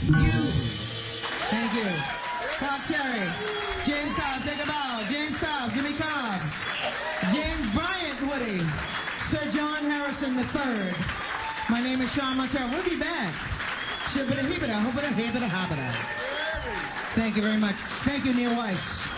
You. Thank you. Cobb Terry. James Cobb, take a bow. James Cobb, Jimmy Cobb. James Bryant Woody. Sir John Harrison III. My name is Sean Montero. We'll be back. Shibbida hibbida, hoobida hibbida hobbida. Thank you very much. Thank you, Neil Weiss.